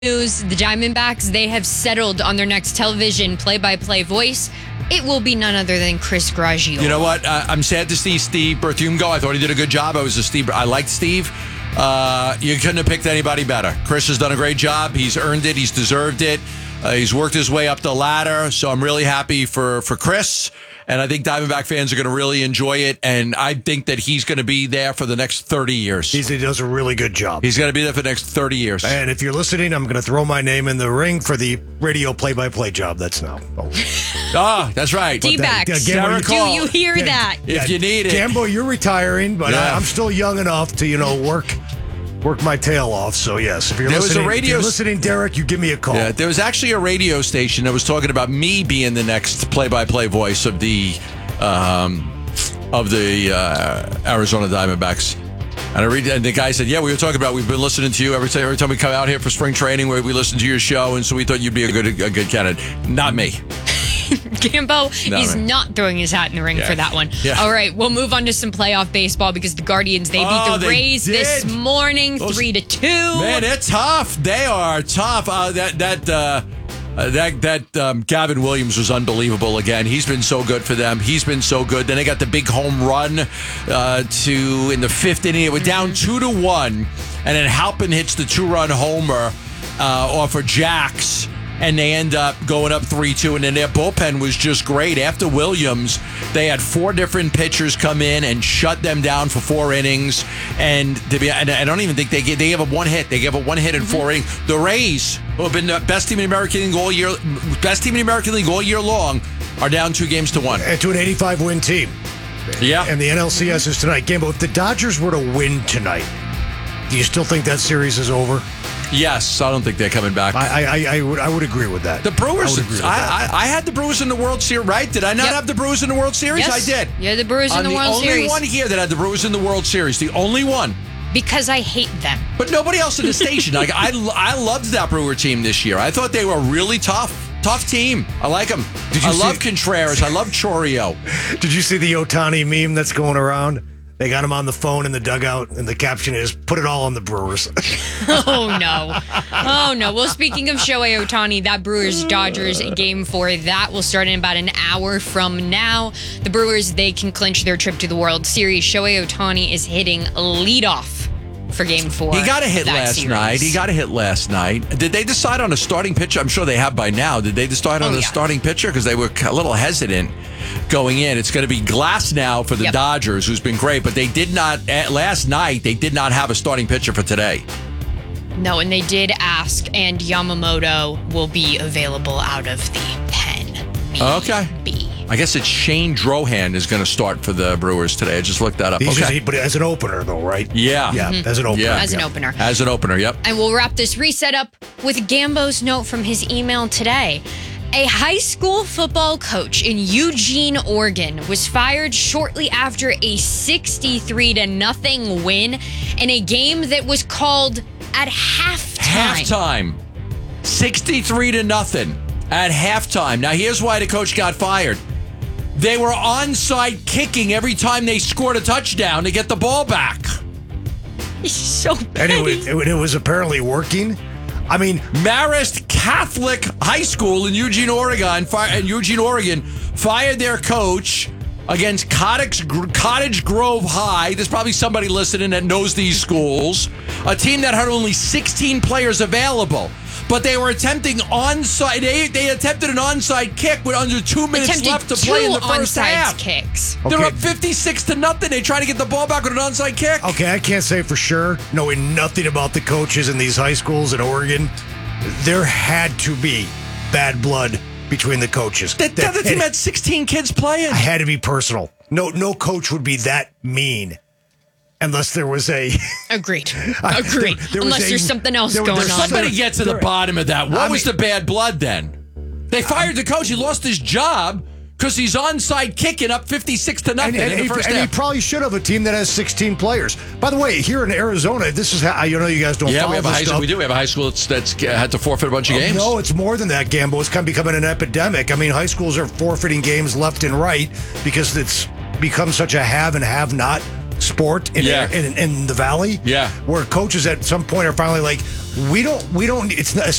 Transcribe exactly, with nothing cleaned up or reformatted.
news, the Diamondbacks, they have settled on their next television play-by-play voice. It will be none other than Chris Graggio. You know what? Uh, I'm sad to see Steve Berthiaume go. I thought he did a good job. I was a Steve. I liked Steve. Uh, you couldn't have picked anybody better. Chris has done a great job. He's earned it. He's deserved it. Uh, he's worked his way up the ladder. So I'm really happy for, for Chris. And I think Diamondback fans are going to really enjoy it. And I think that he's going to be there for the next thirty years. He's, he does a really good job. He's going to be there for the next thirty years. And if you're listening, I'm going to throw my name in the ring for the radio play-by-play job. That's now. Oh, oh that's right. D-backs. Uh, Do you hear yeah, that? If yeah, you need it. Gambo, you're retiring, but Yeah. I, I'm still young enough to, you know, work work my tail off. So, yes, if you're, There was a listening, radio if you're s- listening, Derek, you give me a call. Yeah, there was actually a radio station that was talking about me being the next play-by-play voice of the um, of the uh, Arizona Diamondbacks. And I read, and the guy said, "Yeah, we were talking about. We've been listening to you every time. Every time we come out here for spring training, where we listen to your show, and so we thought you'd be a good a good candidate." Not me. Gambo No, is man. not throwing his hat in the ring Yeah. for that one. Yeah. All right, we'll move on to some playoff baseball because the Guardians, they beat Oh, the they Rays this did. morning, Those- three to two. Man, they're tough. They are tough. Uh, that that uh, uh, that that um, Gavin Williams was unbelievable again. He's been so good for them. He's been so good. Then they got the big home run uh, to in the fifth inning. It was down two to one, and then Halpin hits the two-run homer uh, off of Jax. And they end up going up three two, and then their bullpen was just great. After Williams, they had four different pitchers come in and shut them down for four innings. And to be, and I don't even think they gave, they gave up one hit. They gave up one hit in four innings. The Rays, who have been the best team in the American League all year, best team in the American League all year long, are down two games to one. And to an eighty-five win team. Yeah. And the N L C S is tonight. Gambo, if the Dodgers were to win tonight, do you still think that series is over? Yes, I don't think they're coming back. I I, I would I would agree with that. The Brewers, I, would agree with I, that. I, I had the Brewers in the World Series, right? Did I not Yep. have the Brewers in the World Series? Yes. I did. Yeah, the Brewers in I'm the World only Series. one here that had the Brewers in the World Series. The only one. Because I hate them. But nobody else in the station. Like I, I loved that Brewer team this year. I thought they were really tough. Tough team. I like them. Did you I see- love Contreras. I love Chorio. Did you see the Otani meme that's going around? They got him on the phone in the dugout, and the caption is, put it all on the Brewers. Oh, no. Oh, no. Well, speaking of Shohei Ohtani, that Brewers-Dodgers game four, that will start in about an hour from now. The Brewers, they can clinch their trip to the World Series. Shohei Ohtani is hitting leadoff for game four. He got a hit that last series. night. He got a hit last night. Did they decide on a starting pitcher? I'm sure they have by now. Did they decide on Oh, a yeah. starting pitcher? Because they were a little hesitant going in. It's going to be Glass now for the Yep. Dodgers, who's been great. But they did not, at last night, they did not have a starting pitcher for today. No, and they did ask, and Yamamoto will be available out of the pen. Okay. B. I guess it's Shane Drohan is going to start for the Brewers today. I just looked that up. He's Okay. just, but as an opener, though, right? Yeah. Yeah, as an opener. Yeah. As an Yeah. opener. As an opener, yep. And we'll wrap this reset up with Gambo's note from his email today. A high school football coach in Eugene, Oregon was fired shortly after a sixty-three to nothing win in a game that was called at halftime. Halftime. sixty-three to nothing at halftime. Now, here's why the coach got fired. They were onside kicking every time they scored a touchdown to get the ball back. He's so And petty. it was, it, it was apparently working. I mean, Marist Catholic High School in Eugene, Oregon, fi- in Eugene, Oregon, fired their coach against Cottage, Cottage Grove High. There's probably somebody listening that knows these schools. A team that had only sixteen players available, but they were attempting onside. They, they attempted an onside kick with under two minutes Attempted left to play in the two first onside half. kicks. They're Okay. up fifty-six to nothing. They try to get the ball back with an onside kick. okay, I can't say for sure, knowing nothing about the coaches in these high schools in Oregon, there had to be bad blood between the coaches. That, that, that team it had sixteen kids playing. had to be personal. No, no coach would be that mean unless there was a. Agreed. I- Agreed. there- there was Unless a- there's something else there- going there's on. something- Somebody get to the There- bottom of that. What I was mean- the bad blood then? They fired the coach. He lost his job because he's onside kicking up fifty-six to nothing And, and, in the he, first and he half. probably should have a team that has sixteen players. By the way, here in Arizona, this is how you know you guys don't Yeah, follow we have a this high stuff. school. We do. We have a high school that's, that's had to forfeit a bunch of games. No, it's more than that, Gambo. It's kind of becoming an epidemic. I mean, high schools are forfeiting games left and right because it's become such a have and have not sport in, Yeah. in, in the Valley. Yeah. Where coaches at some point are finally like, we don't, we don't, it's not,